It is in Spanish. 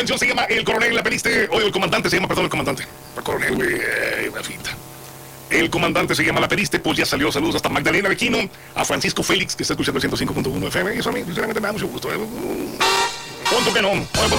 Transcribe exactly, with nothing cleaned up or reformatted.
canción se llama El Coronel, la pediste. Oye, el comandante se llama, perdón, el comandante. El coronel, güey, eh, una finta. El comandante se llama, la pediste, pues ya salió. Saludos hasta Magdalena Bequino, a Francisco Félix, que está escuchando el ciento cinco punto uno F M. Eso a mí, sinceramente, me da mucho gusto. ¿eh? Punto que no.